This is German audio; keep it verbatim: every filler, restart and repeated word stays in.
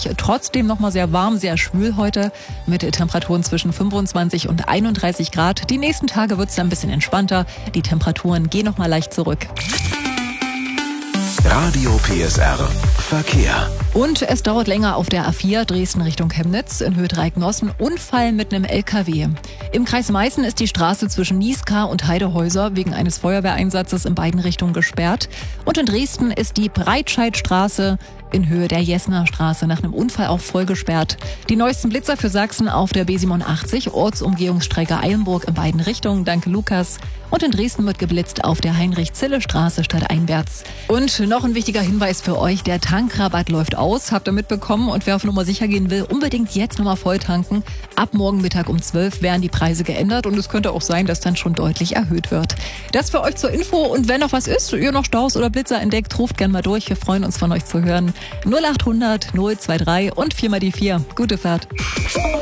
durch. Trotzdem nochmal sehr warm, sehr schwül heute mit Temperaturen zwischen fünfundzwanzig und einunddreißig Grad. Die nächsten Tage wird es dann ein bisschen entspannter. Die Temperaturen gehen nochmal leicht zurück. Radio P S R Verkehr. Und es dauert länger auf der A vier Dresden Richtung Chemnitz in Höhe Dreiecknossen. Unfall mit einem L K W. Im Kreis Meißen ist die Straße zwischen Nieskar und Heidehäuser wegen eines Feuerwehreinsatzes in beiden Richtungen gesperrt. Und in Dresden ist die Breitscheidstraße in Höhe der Jessener Straße nach einem Unfall auch voll gesperrt. Die neuesten Blitzer für Sachsen auf der B siebenundachtzig, Ortsumgehungsstrecke Eilenburg in beiden Richtungen. Danke, Lukas. Und in Dresden wird geblitzt auf der Heinrich-Zille-Straße stadteinwärts. Und noch ein wichtiger Hinweis für euch, der Tankrabatt läuft aus, habt ihr mitbekommen. Und wer auf Nummer sicher gehen will, unbedingt jetzt nochmal voll tanken. Ab morgen Mittag um zwölf werden die Preise geändert und es könnte auch sein, dass dann schon deutlich erhöht wird. Das für euch zur Info und wenn noch was ist, ihr noch Staus oder Blitzer entdeckt, ruft gerne mal durch. Wir freuen uns von euch zu hören. null acht hundert null zwei drei und vier mal die vier. Gute Fahrt.